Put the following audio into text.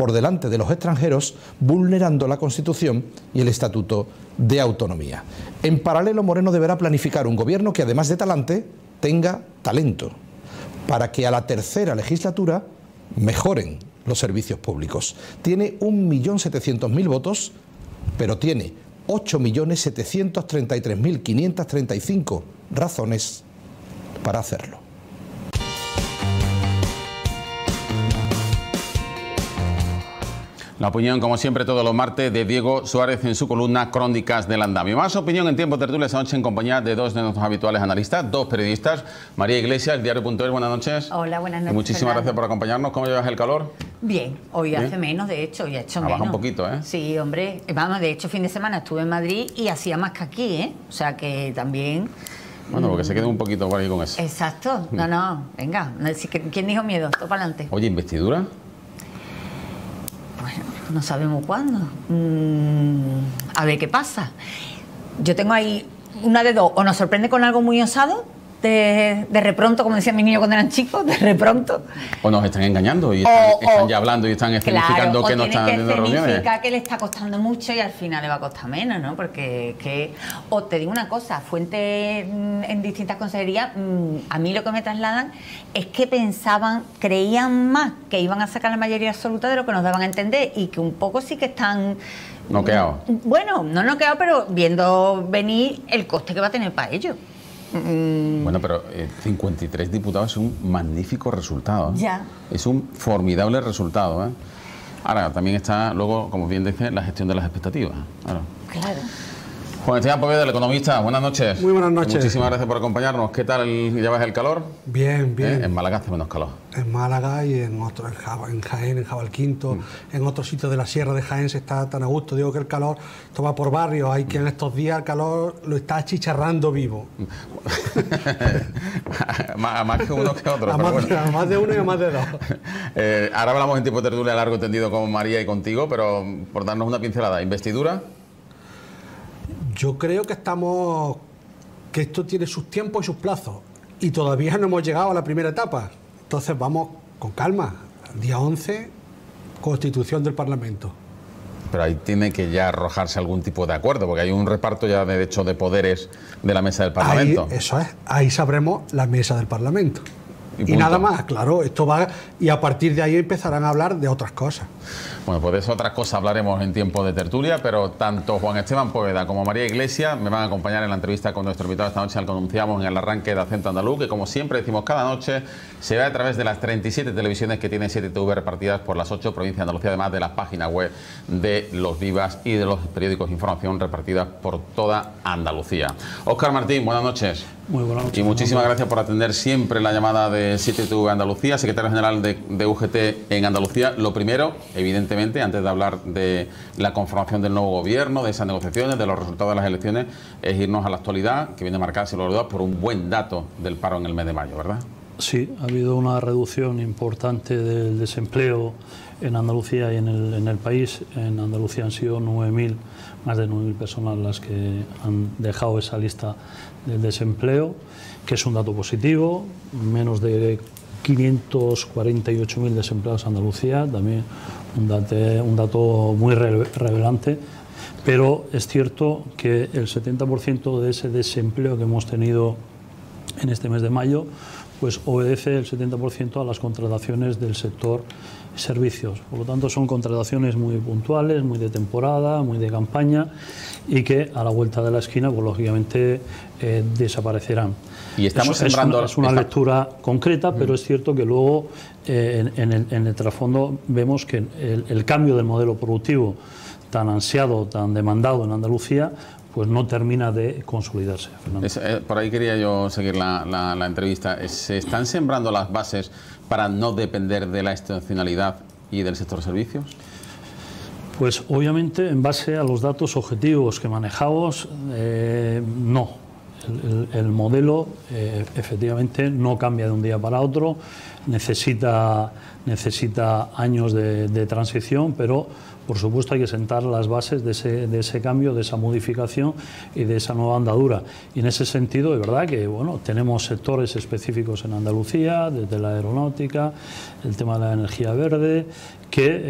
por delante de los extranjeros, vulnerando la Constitución y el Estatuto de Autonomía. En paralelo, Moreno deberá planificar un gobierno que, además de talante, tenga talento, para que a la tercera legislatura mejoren los servicios públicos. Tiene 1.700.000 votos, pero tiene 8.733.535 razones para hacerlo. La opinión, como siempre, todos los martes, de Diego Suárez en su columna Crónicas del Andamio. Más opinión en Tiempo Tertulia esta noche en compañía de dos de nuestros habituales analistas, dos periodistas. María Iglesias, Diario.es, buenas noches. Hola, buenas noches. Muchísimas gracias por acompañarnos. ¿Cómo llevas el calor? Bien, hoy ¿Bien? Hace menos, de hecho, hoy ha hecho menos. Baja un poquito, ¿eh? Sí, hombre. Vamos, de hecho, fin de semana estuve en Madrid y hacía más que aquí, ¿eh? O sea que también... Bueno, porque se quede un poquito por ahí con eso. Exacto. No, venga. ¿Quién dijo miedo? Todo para adelante. Oye, ¿investidura? Bueno, no sabemos cuándo. A ver qué pasa. Yo tengo ahí una de dos. O nos sorprende con algo muy osado, de repronto, como decían mis niños cuando eran chicos, de repronto. O nos están engañando y están ya hablando y están escenificando que no están haciendo reuniones. Significa que le está costando mucho y al final le va a costar menos, ¿no? Porque o te digo una cosa, fuentes en distintas consejerías, a mí lo que me trasladan es que creían más que iban a sacar la mayoría absoluta de lo que nos daban a entender y que un poco sí que están... Noqueados. Bueno, no noqueados, pero viendo venir el coste que va a tener para ellos. Bueno, pero 53 diputados es un magnífico resultado, ¿eh? Ya. Es un formidable resultado, ¿eh? Ahora, también está, luego, como bien dice, la gestión de las expectativas. Claro. Juan Esteban Poveda, el economista, buenas noches. Muy buenas noches. Muchísimas gracias por acompañarnos. ¿Qué tal llevas el calor? Bien, bien. En Málaga hace menos calor. En Málaga y en Jaén, en Jabalquinto, en otros sitios de la Sierra de Jaén se está tan a gusto. Digo que el calor toma por barrios. Hay quien estos días el calor lo está achicharrando vivo. Más que uno que otro. A más de uno y a más de dos. Ahora hablamos en Tiempo de Tertulia largo entendido con María y contigo, pero por darnos una pincelada. ¿Investidura? Yo creo que esto tiene sus tiempos y sus plazos y todavía no hemos llegado a la primera etapa. Entonces vamos con calma. Día 11, Constitución del Parlamento. Pero ahí tiene que ya arrojarse algún tipo de acuerdo, porque hay un reparto ya de hecho de poderes de la mesa del Parlamento. Eso es, ahí sabremos la mesa del Parlamento. Y nada más, claro, esto va y a partir de ahí empezarán a hablar de otras cosas. Bueno, pues de esas otras cosas hablaremos en Tiempo de Tertulia, pero tanto Juan Esteban Poveda como María Iglesias me van a acompañar en la entrevista con nuestro invitado esta noche, al que anunciamos en el arranque de Acento Andaluz, que como siempre decimos cada noche, se ve a través de las 37 televisiones que tiene 7TV repartidas por las 8 provincias de Andalucía, además de las páginas web de Los Vivas y de los periódicos de información repartidas por toda Andalucía. Óscar Martín, buenas noches. Muy buenas noches. Y muchísimas gracias por atender siempre la llamada de 7TV Andalucía, secretario general de UGT en Andalucía. Lo primero, evidentemente, antes de hablar de la conformación del nuevo gobierno, de esas negociaciones, de los resultados de las elecciones, es irnos a la actualidad, que viene marcada, sin lugar a dudas, por un buen dato del paro en el mes de mayo, ¿verdad? Sí, ha habido una reducción importante del desempleo en Andalucía y en el país. En Andalucía han sido más de 9.000 personas las que han dejado esa lista del desempleo, que es un dato positivo. Menos de 548.000 desempleados en Andalucía, también un dato muy revelante. Pero es cierto que el 70% de ese desempleo que hemos tenido en este mes de mayo pues obedece el 70% a las contrataciones del sector servicios. Por lo tanto, son contrataciones muy puntuales, muy de temporada, muy de campaña y que a la vuelta de la esquina, pues lógicamente desaparecerán. Y estamos sembrando... Es una lectura concreta, pero es cierto que luego en el trasfondo vemos que el cambio del modelo productivo tan ansiado, tan demandado en Andalucía, pues no termina de consolidarse. Por ahí quería yo seguir la entrevista. ¿Se están sembrando las bases para no depender de la estacionalidad y del sector servicios? Pues obviamente en base a los datos objetivos que manejamos, no. El modelo efectivamente no cambia de un día para otro, necesita años de transición, pero por supuesto hay que sentar las bases de ese cambio, de esa modificación y de esa nueva andadura. Y en ese sentido, de verdad que bueno, tenemos sectores específicos en Andalucía, desde la aeronáutica, el tema de la energía verde, que